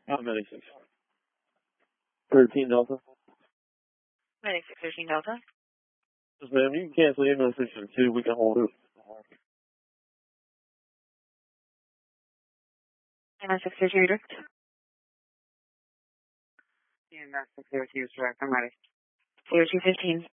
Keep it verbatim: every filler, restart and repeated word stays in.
How many six? thirteen Delta. Medic six thirteen Delta. Yes, ma'am. You can cancel ambulance station two. We can hold it. And six thirteen direct. And that's six zero two, direct. I'm ready. zero two fifteen.